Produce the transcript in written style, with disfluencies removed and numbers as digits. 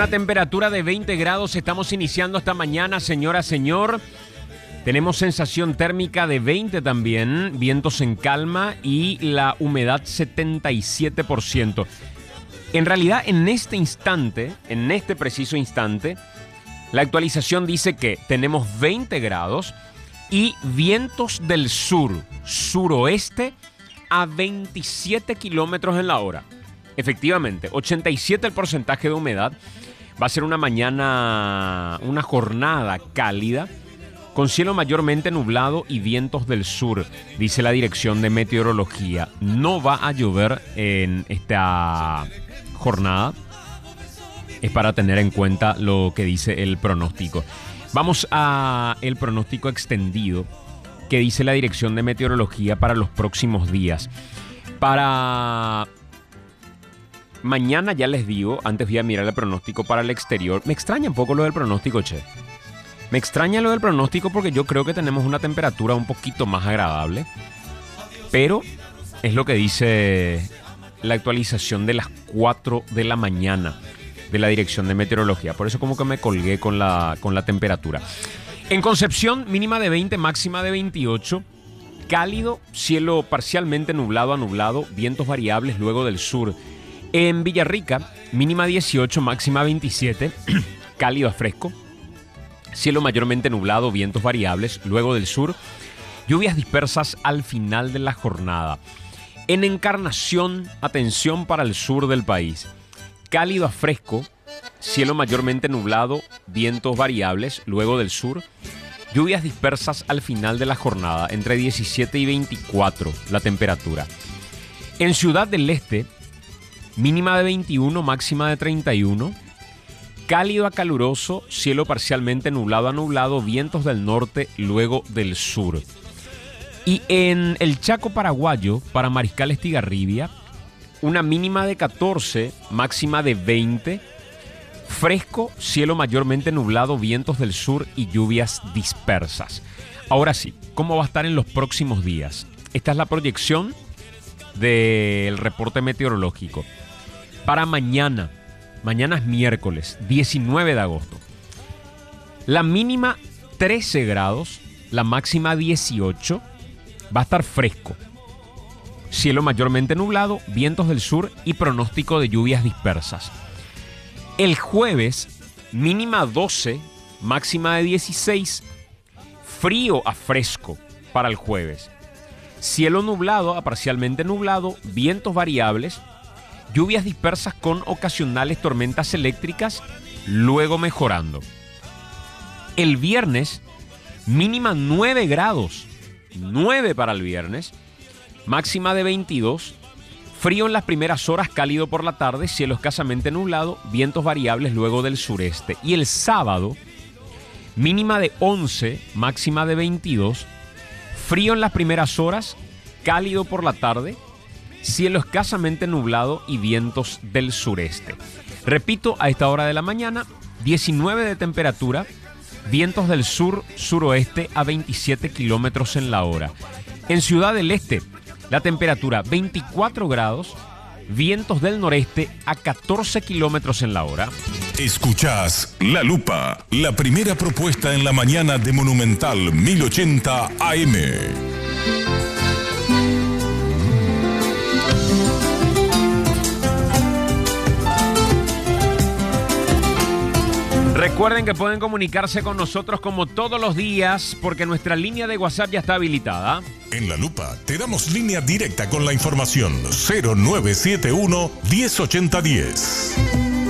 Una temperatura de 20 grados. Estamos iniciando esta mañana, señora, señor. Tenemos sensación térmica de 20 también, vientos en calma y la humedad 77%. En realidad, en este instante, en este preciso instante, la actualización dice que tenemos 20 grados y vientos del sur, suroeste, a 27 kilómetros en la hora. Efectivamente, 87 el porcentaje de humedad. Va a ser una mañana, una jornada cálida, con cielo mayormente nublado y vientos del sur, dice la Dirección de Meteorología. No va a llover en esta jornada. Es para tener en cuenta lo que dice el pronóstico. Vamos a el pronóstico extendido que dice la Dirección de Meteorología para los próximos días. Para mañana ya les digo, antes voy a mirar el pronóstico para el exterior. Me extraña un poco lo del pronóstico, che. Me extraña lo del pronóstico porque yo creo que tenemos una temperatura un poquito más agradable. Pero es lo que dice la actualización de las 4 de la mañana de la Dirección de Meteorología. Por eso como que me colgué con la temperatura. En Concepción, mínima de 20, máxima de 28. Cálido, cielo parcialmente nublado a nublado, vientos variables luego del sur. En Villarrica, mínima 18, máxima 27. Cálido a fresco. Cielo mayormente nublado, vientos variables luego del sur. Lluvias dispersas al final de la jornada. En Encarnación, atención para el sur del país. Cálido a fresco, cielo mayormente nublado, vientos variables luego del sur. Lluvias dispersas al final de la jornada, entre 17 y 24 la temperatura. En Ciudad del Este, mínima de 21, máxima de 31. Cálido a caluroso, cielo parcialmente nublado a nublado, vientos del norte luego del sur. Y en el Chaco paraguayo, para Mariscal Estigarribia, una mínima de 14, máxima de 20. Fresco, cielo mayormente nublado, vientos del sur y lluvias dispersas. Ahora sí, ¿cómo va a estar en los próximos días? Esta es la proyección del reporte meteorológico. Para mañana es miércoles, 19 de agosto. La mínima 13 grados, la máxima 18. Va a estar fresco. Cielo mayormente nublado, vientos del sur y pronóstico de lluvias dispersas. El jueves, mínima 12, máxima de 16. Frío a fresco para el jueves. Cielo nublado a parcialmente nublado, vientos variables, lluvias dispersas con ocasionales tormentas eléctricas, luego mejorando. El viernes, mínima 9 grados, 9 para el viernes, máxima de 22, frío en las primeras horas, cálido por la tarde, cielo escasamente nublado, vientos variables luego del sureste. Y el sábado, mínima de 11, máxima de 22, frío en las primeras horas, cálido por la tarde, cielo escasamente nublado y vientos del sureste. Repito, a esta hora de la mañana, 19 de temperatura, vientos del sur, suroeste a 27 kilómetros en la hora. En Ciudad del Este, la temperatura 24 grados, vientos del noreste a 14 kilómetros en la hora. Escuchás La Lupa, la primera propuesta en la mañana de Monumental 1080 AM. Recuerden que pueden comunicarse con nosotros como todos los días porque nuestra línea de WhatsApp ya está habilitada. En La Lupa te damos línea directa con la información 0971 108010.